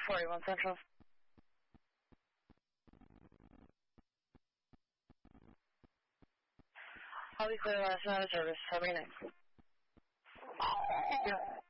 41 Central. I'll be clear last night of service. Have a good night. Yeah.